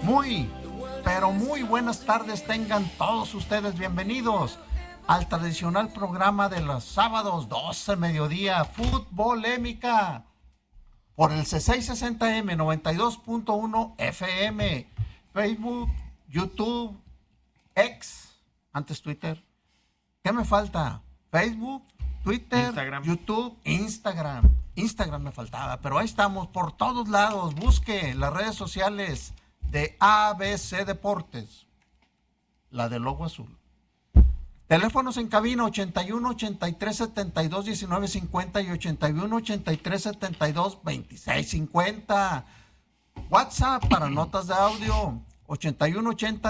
Muy, pero muy buenas tardes tengan todos ustedes. Bienvenidos al tradicional programa de los sábados 12 mediodía, Futbolémica, por el C660M 92.1 FM, Facebook, YouTube, X, antes Twitter. ¿Qué me falta? Facebook, Twitter, Instagram. YouTube, Instagram. Instagram me faltaba, pero ahí estamos por todos lados. Busque las redes sociales de ABC Deportes, la del logo azul. Teléfonos en cabina 81 83 72 19 50 y 81 83 72 26 50. WhatsApp para notas de audio 81 80